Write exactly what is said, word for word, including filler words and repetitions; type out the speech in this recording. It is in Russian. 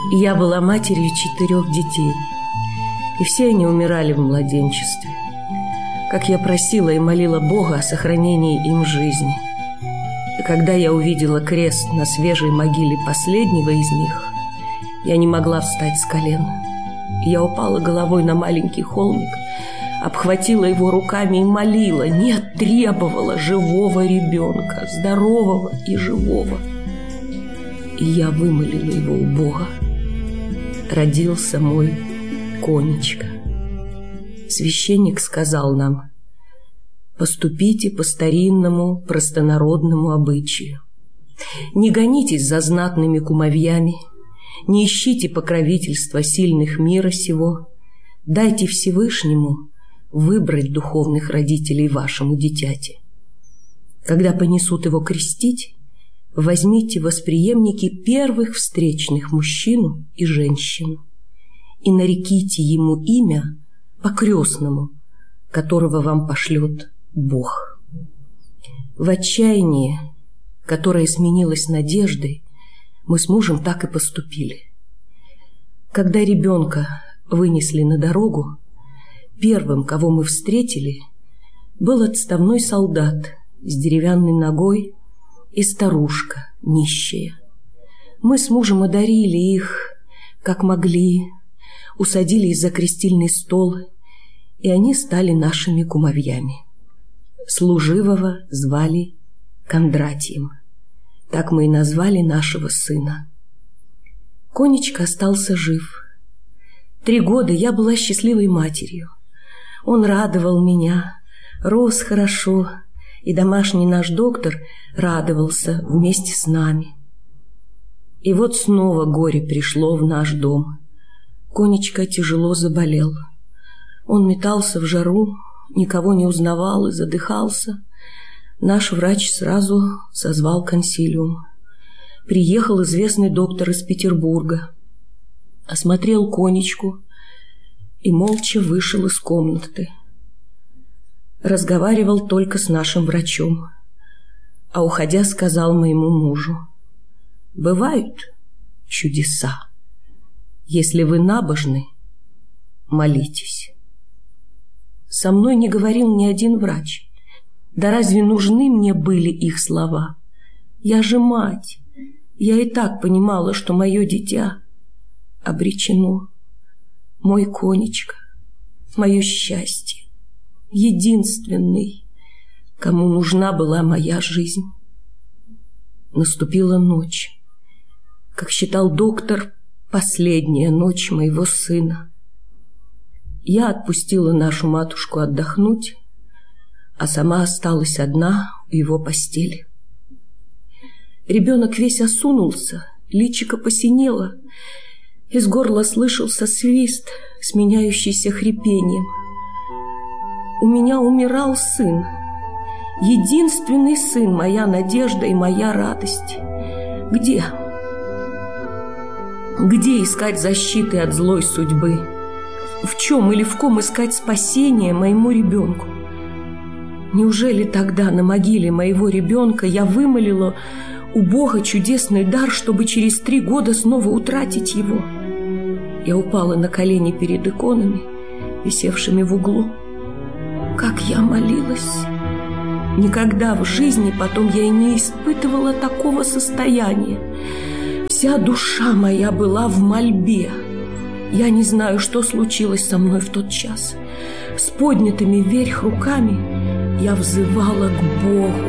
Я была матерью четырех детей, и все они умирали в младенчестве. Как я просила и молила Бога о сохранении им жизни. И когда я увидела крест на свежей могиле последнего из них, я не могла встать с колен. Я упала головой на маленький холмик, обхватила его руками и молила, нет, требовала живого ребенка, здорового и живого. И я вымолила его у Бога. Родился мой Конечка. Священник сказал нам: поступите по старинному простонародному обычаю. Не гонитесь за знатными кумовьями, не ищите покровительства сильных мира сего. Дайте Всевышнему выбрать духовных родителей вашему дитяти. Когда понесут его крестить, возьмите восприемники первых встречных мужчину и женщину и нареките ему имя по-крестному, которого вам пошлет Бог. В отчаянии, которое сменилось надеждой, мы с мужем так и поступили. Когда ребенка вынесли на дорогу, первым, кого мы встретили, был отставной солдат с деревянной ногой и старушка нищая. Мы с мужем одарили их, как могли, усадили их за крестильный стол, и они стали нашими кумовьями. Служивого звали Кондратием. Так мы и назвали нашего сына. Конечка остался жив. Три года я была счастливой матерью. Он радовал меня, рос хорошо, и домашний наш доктор радовался вместе с нами. И вот снова горе пришло в наш дом. Конечка тяжело заболел. Он метался в жару, никого не узнавал и задыхался. Наш врач сразу созвал консилиум. Приехал известный доктор из Петербурга, осмотрел Конечку и молча вышел из комнаты. Разговаривал только с нашим врачом, а уходя сказал моему мужу: бывают чудеса. Если вы набожны, молитесь. Со мной не говорил ни один врач. Да разве нужны мне были их слова? Я же мать. Я и так понимала, что мое дитя обречено. Мой Конечка, мое счастье, единственный, кому нужна была моя жизнь. Наступила ночь. Как считал доктор, последняя ночь моего сына. Я отпустила нашу матушку отдохнуть, а сама осталась одна у его постели. Ребенок весь осунулся, личико посинело, из горла слышался свист, сменяющийся хрипением. У меня умирал сын, единственный сын, моя надежда и моя радость. Где? Где искать защиты от злой судьбы? В чем или в ком искать спасение моему ребенку? Неужели тогда на могиле моего ребенка я вымолила у Бога чудесный дар, чтобы через три года снова утратить его? Я упала на колени перед иконами, висевшими в углу. Как я молилась! Никогда в жизни потом я и не испытывала такого состояния. Вся душа моя была в мольбе. Я не знаю, что случилось со мной в тот час. С поднятыми вверх руками я взывала к Богу.